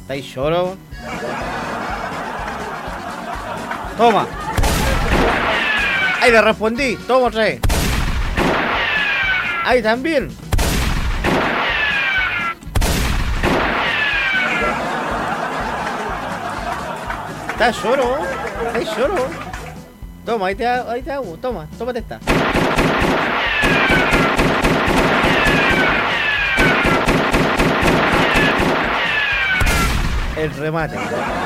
¿Estáis lloro? Toma. Ahí le respondí. Toma otra vez. Ahí también. ¿Está lloro? ¿Está lloro? Toma, ahí te hago. Toma, tómate esta. El remate.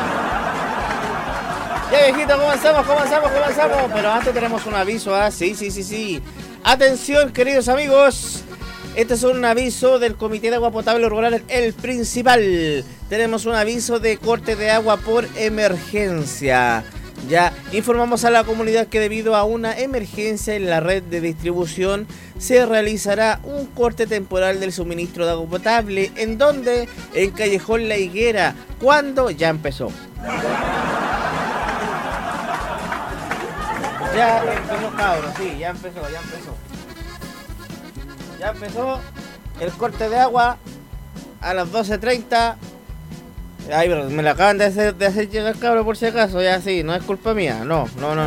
Ya, viejito, comenzamos. Pero antes tenemos un aviso, ¿ah? Sí. Atención, queridos amigos. Este es un aviso del Comité de Agua Potable Rural, el principal. Tenemos un aviso de corte de agua por emergencia. Ya informamos a la comunidad que debido a una emergencia en la red de distribución se realizará un corte temporal del suministro de agua potable. ¿En dónde? En Callejón La Higuera. ¿Cuándo? Ya empezó. Ya empezó, cabros, sí, ya empezó. Ya empezó el corte de agua a las 12:30. Ay, pero me lo acaban de hacer llegar, cabro, por si acaso. Ya sí, no es culpa mía. No.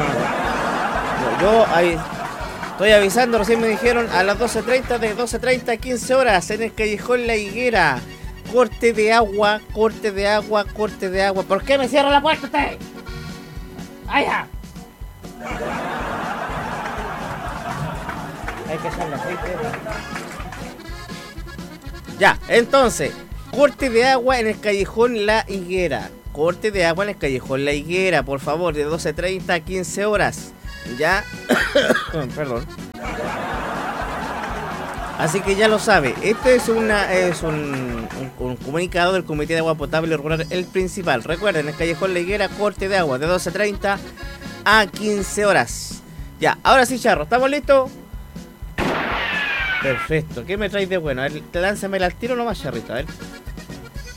Yo ahí estoy avisando, recién me dijeron a las 12:30, de 12:30 a 15 horas en el Callejón La Higuera. Corte de agua. ¿Por qué me cierra la puerta usted? ¡Ay, ya! Hay que echarle aceite. Ya, entonces, corte de agua en el Callejón La Higuera. Por favor, de 12:30 a 15 horas. Ya. Perdón. Así que ya lo sabe. Este es un comunicado del Comité de Agua Potable Rural, el principal. Recuerden, el Callejón La Higuera, corte de agua de 12:30 a 15 horas. Ya, ahora sí, Charro, ¿estamos listos? Perfecto. ¿Qué me traes de bueno? A ver, lánzame al tiro nomás, Charrito. A ver.